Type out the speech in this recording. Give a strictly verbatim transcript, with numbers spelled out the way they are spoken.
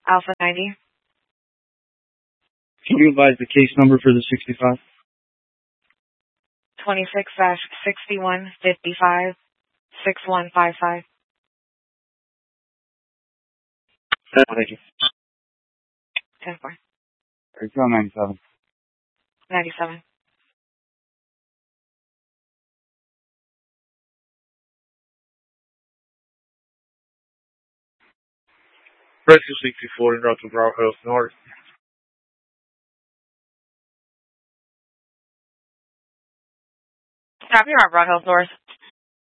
Alpha ninety. Can you advise the case number for the sixty-five? twenty-six dash sixty-one fifty-five six one five five. Thank you. ten four. It's on ninety-seven. ninety-seven. Rescue sixty-four in route to Bravo Hills North. Copy, Rob Broad Hills North.